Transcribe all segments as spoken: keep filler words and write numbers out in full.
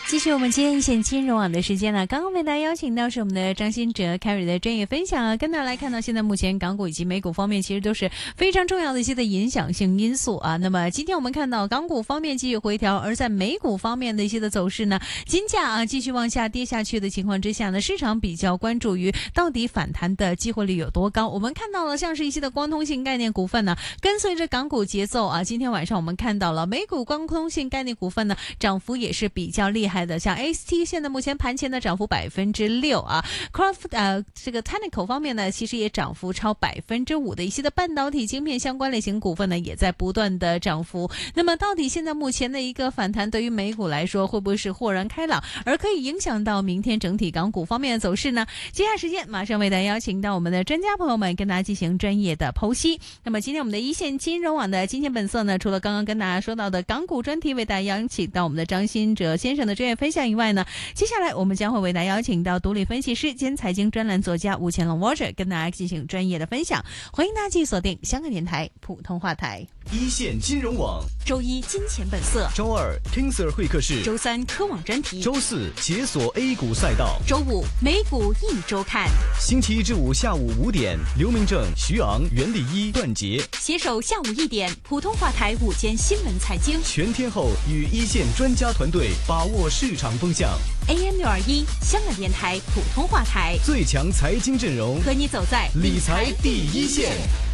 继续我们今天一线金融网的时间呢，刚刚为大家邀请到是我们的张新哲 Carry 的专业分享啊，跟大家来看到现在目前港股以及美股方面其实都是非常重要的一些的影响性因素啊。那么今天我们看到港股方面继续回调，而在美股方面的一些的走势呢，金价啊继续往下跌下去的情况之下呢，市场比较关注于到底反弹的机会率有多高。我们看到了像是一些的光通信概念股份呢，跟随着港股节奏啊，今天晚上我们看到了美股光通信概念股份呢，涨幅也是比较厉害的，像 S T 现在目前盘前的涨幅百分之六啊 ，Craft 呃这个 Technical 方面呢，其实也涨幅超百分之五的一些的半导体晶片相关类型股份呢，也在不断的涨幅。那么到底现在目前的一个反弹对于美股来说，会不会是豁然开朗，而可以影响到明天整体港股方面的走势呢？接下来时间马上为大家邀请到我们的专家朋友们跟大家进行专业的剖析。那么今天我们的一线金融网的金钱本色呢，除了刚刚跟大家说到的港股专题为大家邀请到我们的张新哲先生的专业分享以外呢，接下来我们将会为大家邀请到独立分析师兼财经专栏作家吴乾隆 Roger 跟大家进行专业的分享。欢迎大家继续锁定香港电台普通话台一线金融网， 周一金钱本色， 周二 King Sir 会客室， 周三科网专题， 周四解锁 A 股赛道， 周五美股一周看。 星期一至五下午五点，刘明正、徐昂、袁立一、段杰携手下午一点，普通话台午间新闻财经， 全天候与一线专家团队把握市场风向。 A M 六二一香港電台普通話台， 最強財經陣容， 和你走在理財第一線。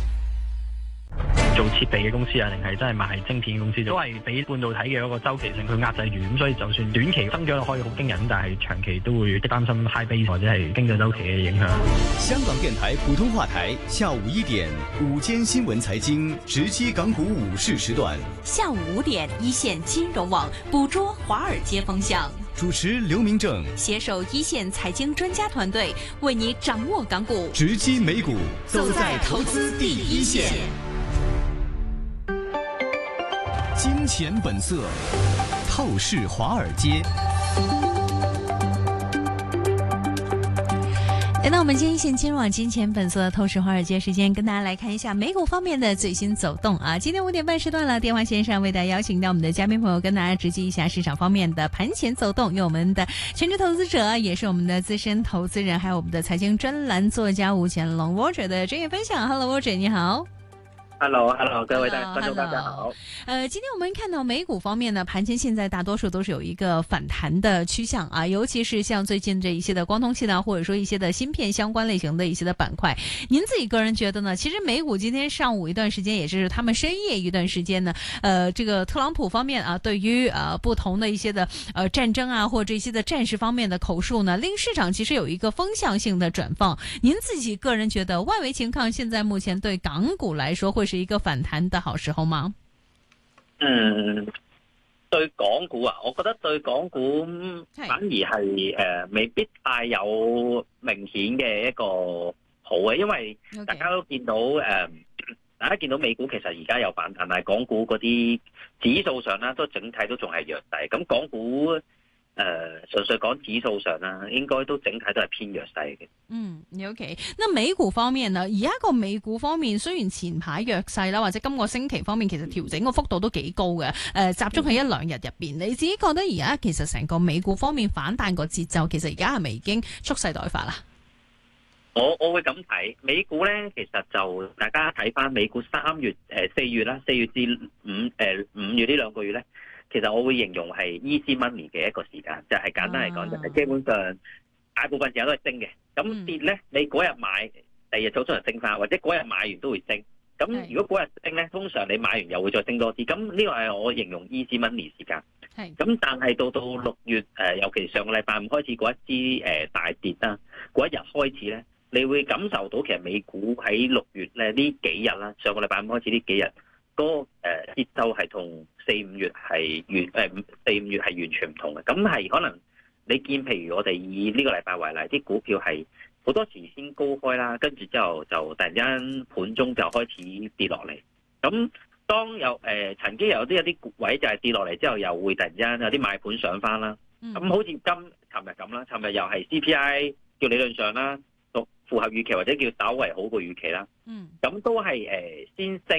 做設備嘅公司啊，定係真係賣晶片嘅公司，都係俾半導體嘅一個周期性去壓制住，咁所以就算短期增長可以好驚人，但係長期都會擔心 high base 或者係經濟周期嘅影響。 香港電台普通話台下午一點午間新聞財經直擊港股午市時段， 下午五點一線金融網捕捉華爾街風向。 主持劉明正， 攜手一線財經專家團隊，為你掌握港股， 直擊美股，走在投資第一線。金錢本色，透視華爾街。 来到我们今天一线金融网金钱本色的透视华尔街时间，跟大家来看一下美股方面的最新走动啊。今天五点半时段了，电话线上为大家邀请到我们的嘉宾朋友，跟大家直击一下市场方面的盘前走动，有我们的全职投资者，也是我们的资深投资人，还有我们的财经专栏作家吴乾隆 Roger 的专业分享。Hello Roger， 你好。 Hello，Hello， 各位观众大家好。 呃，今天我们看到美股方面呢，盘前现在大多数都是有一个反弹的趋向啊，尤其是像最近这一些的光通信啊，或者说一些的芯片相关类型的一些的板块。您自己个人觉得呢？其实美股今天上午一段时间，也是他们深夜一段时间呢，呃，这个特朗普方面啊，对于呃不同的一些的呃战争啊，或者一些的战事方面的口述呢，令市场其实有一个风向性的转放。您自己个人觉得，外围情况现在目前对港股来說，會是一個反彈的好時候嗎？ 嗯，對港股啊，我覺得對港股反而係誒、呃、未必太有明顯嘅一個好嘅，因為大家都見到誒、呃，大家見到美股其實而家有反彈，但係港股嗰啲指數上啦，都整體都仲係弱勢。咁港股誒、呃，純粹講指數上啦，應該都整體都係偏弱勢嘅。 嗯 ，OK。那美股方面呢？而家個美股方面雖然前排弱勢啦，或者今個星期方面其實調整個幅度都幾高嘅，誒、呃，集中喺一兩日入邊。你自己覺得而家其實成個美股方面反彈個節奏，其實而家係咪已經蓄勢待發啦？ 我我會咁睇，美股咧，其實就大家睇翻美股三月誒四月啦，四月至五誒五月呢兩個月咧。其實我會形容係 easy money 嘅一個時間，就係、是、簡單嚟講，就係基本上大部分時間都係升嘅。咁跌咧，你嗰日買，第二日早出嚟升翻，或者嗰日買完都會升。咁如果嗰日升咧，通常你買完又會再升多啲。咁呢個係我形容 easy money 時間。咁但係到到六月誒、呃，尤其上個禮拜五開始嗰一支誒、呃、大跌啦，嗰一日開始咧，你會感受到其實美股喺六月咧呢幾日啦，上個禮拜五開始呢幾日。嗰、那個誒、呃、節奏係同四五月係完誒四五月係完全唔同嘅，咁係可能你見譬如我哋以呢個禮拜為例，啲股票係好多時先高開啦，跟住之後就突然間盤中就開始跌落嚟。咁當有誒、呃、曾經有啲有啲位就係跌落嚟之後，又會突然間有啲買盤上翻啦。咁、嗯、好似今尋日咁啦，尋日又係 C P I 叫理論上啦，符合預期或者叫稍為好過預期啦。嗯，咁都係誒、呃、先升，